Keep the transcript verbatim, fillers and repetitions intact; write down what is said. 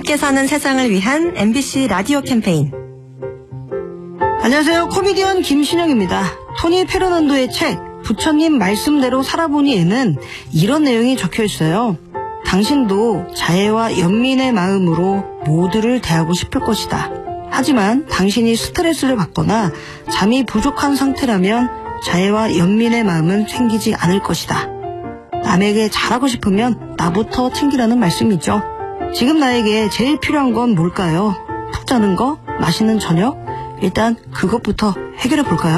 함께 사는 세상을 위한 엠비씨 라디오 캠페인. 안녕하세요. 코미디언 김신영입니다. 토니 페르난도의 책 부처님 말씀대로 살아보니에는 이런 내용이 적혀 있어요. 당신도 자애와 연민의 마음으로 모두를 대하고 싶을 것이다. 하지만 당신이 스트레스를 받거나 잠이 부족한 상태라면 자애와 연민의 마음은 생기지 않을 것이다. 남에게 잘하고 싶으면 나부터 챙기라는 말씀이죠. 지금 나에게 제일 필요한 건 뭘까요? 푹 자는 거? 맛있는 저녁? 일단 그것부터 해결해 볼까요?